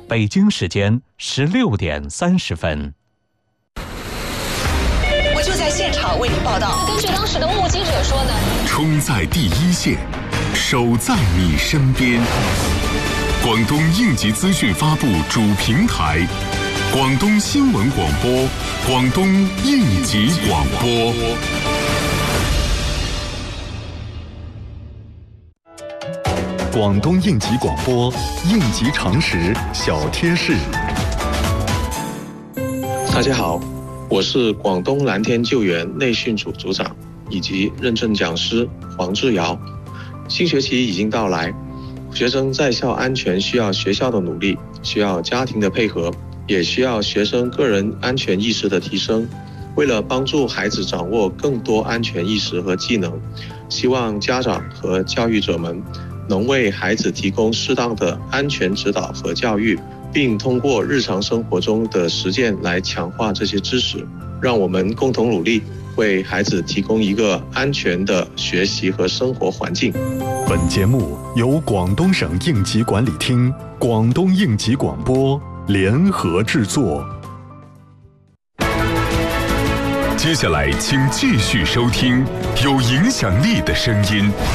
北京时间16:30。 我就在现场为您报道。 根据当时的目击者说呢， 冲在第一线，守在你身边。广东应急资讯发布主平台，广东新闻广播，广东应急广播。 广东应急广播，应急常识小贴士。 大家好，我是广东蓝天救援内训组组长以及认证讲师黄志尧。新学期已经到来，学生在校安全需要学校的努力，需要家庭的配合，也需要学生个人安全意识的提升。为了帮助孩子掌握更多安全意识和技能，希望家长和教育者们能为孩子提供适当的安全指导和教育，并通过日常生活中的实践来强化这些知识。让我们共同努力，为孩子提供一个安全的学习和生活环境。 本节目由广东省应急管理厅、广东应急广播联合制作。 接下来，请继续收听有影响力的声音。